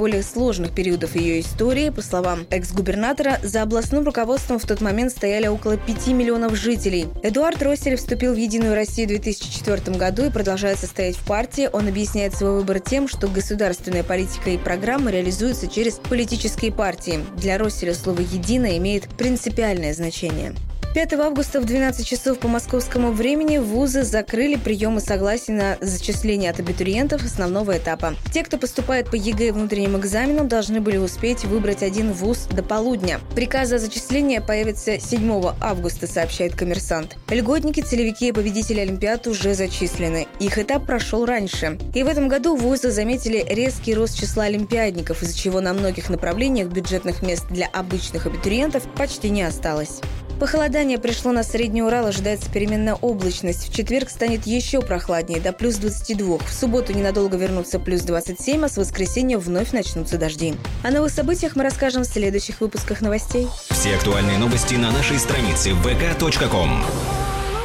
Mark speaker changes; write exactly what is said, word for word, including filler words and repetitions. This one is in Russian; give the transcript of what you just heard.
Speaker 1: наиболее сложных периодов ее истории. По словам экс-губернатора, за областным руководством в тот момент стояли около пяти миллионов жителей. Эдуард Россель вступил в «Единую Россию» в две тысячи четвёртом году и продолжает состоять в партии. Он объясняет свой выбор тем, что государственная политика и программы реализуются через политические партии. Для Росселя слово «единое» имеет принципиальное значение. пятого августа в двенадцать часов по московскому времени вузы закрыли приемы согласий на зачисление от абитуриентов основного этапа. Те, кто поступает по ЕГЭ и внутренним экзаменам, должны были успеть выбрать один вуз до полудня. Приказы о зачислении появятся седьмого августа, сообщает «Коммерсант». Льготники, целевики и победители Олимпиад уже зачислены. Их этап прошел раньше. И в этом году вузы заметили резкий рост числа олимпиадников, из-за чего на многих направлениях бюджетных мест для обычных абитуриентов почти не осталось. Похолодание пришло на Средний Урал, ожидается переменная облачность. В четверг станет еще прохладнее, до плюс двадцати двух. В субботу ненадолго вернутся плюс двадцать семь, а с воскресенья вновь начнутся дожди. О новых событиях мы расскажем в следующих выпусках новостей.
Speaker 2: Все актуальные новости на нашей странице вэ ка точка ком.